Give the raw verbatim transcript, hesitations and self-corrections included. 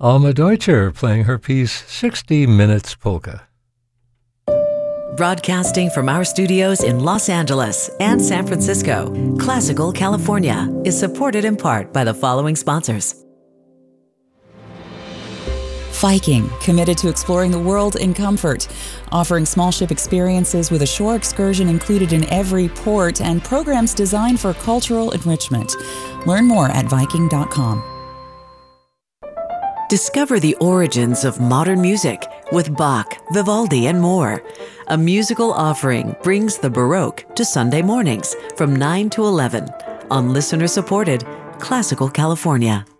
Alma Deutscher playing her piece sixty minutes Polka. Broadcasting from our studios in Los Angeles and San Francisco, Classical California is supported in part by the following sponsors. Viking, committed to exploring the world in comfort, offering small ship experiences with a shore excursion included in every port and programs designed for cultural enrichment. Learn more at Viking dot com. Discover the origins of modern music with Bach, Vivaldi, and more. A musical offering brings the Baroque to Sunday mornings from nine to eleven on listener-supported Classical California.